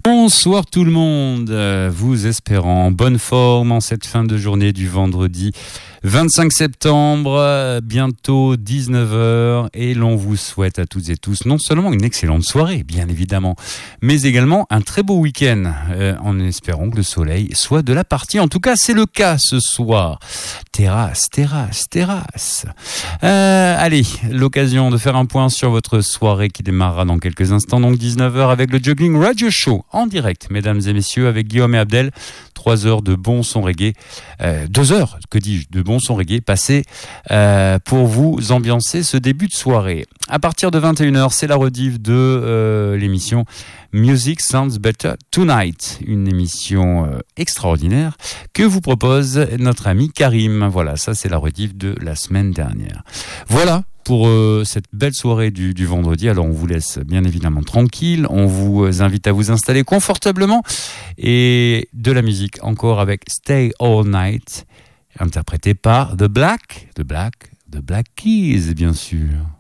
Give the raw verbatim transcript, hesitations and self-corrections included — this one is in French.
Bonsoir tout le monde, euh, vous espérant en bonne forme en cette fin de journée du vendredi vingt-cinq septembre, euh, bientôt dix-neuf heures, et l'on vous souhaite à toutes et tous non seulement une excellente soirée, bien évidemment, mais également un très beau week-end, euh, en espérant que le soleil soit de la partie. En tout cas, c'est le cas ce soir. Terrasse, terrasse, terrasse. Euh, allez, l'occasion de faire un point sur votre soirée qui démarrera dans quelques instants, donc dix-neuf heures, avec le Juggling Radio Show en direct, mesdames et messieurs, avec Guillaume et Abdel. Trois heures de bon son reggae, euh, deux heures, que dis-je, de bon son reggae passé euh, pour vous ambiancer ce début de soirée. À partir de vingt et une heures, c'est la rediff de euh, l'émission Music Sounds Better Tonight, une émission euh, extraordinaire que vous propose notre ami Karim. Voilà, ça c'est la rediff de la semaine dernière. Voilà pour euh, cette belle soirée du, du vendredi. Alors on vous laisse bien évidemment tranquille, on vous invite à vous installer confortablement, et de la musique encore avec Stay All Night, interprété par The Black, The Black, The Black Keys bien sûr.